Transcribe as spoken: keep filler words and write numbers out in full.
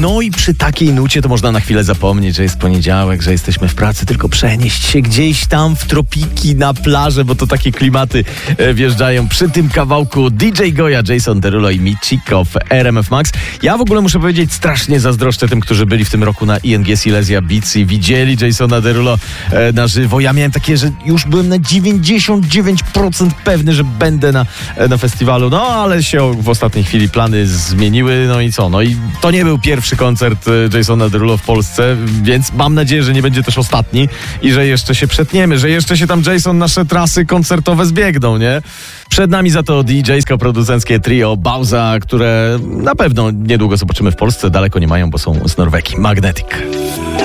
No i przy takiej nucie to można na chwilę zapomnieć, że jest poniedziałek, że jesteśmy w pracy, tylko przenieść się gdzieś tam w tropiki, na plażę, bo to takie klimaty e, wjeżdżają przy tym kawałku D J Goya, Jason Derulo i Michiko w R M F Max. Ja w ogóle muszę powiedzieć, strasznie zazdroszczę tym, którzy byli w tym roku na I N G Silesia Beats i widzieli Jasona Derulo e, na żywo. Ja miałem takie, że już byłem na dziewięćdziesiąt dziewięć procent pewny, że będę na, e, na festiwalu, no ale się w ostatniej chwili plany zmieniły, no i co? No i to nie był pierwszy koncert e, Jasona Derulo w Polsce, więc mam nadzieję, że nie będzie też ostatni i że jeszcze się przetniemy, że jeszcze się tam Jason nasze trasy koncertowe zbiegną, nie? Przed nami za to D J-sko-producenckie trio Bauza, które na pewno niedługo zobaczymy w Polsce, daleko nie mają, bo są z Norwegii. Magnetic.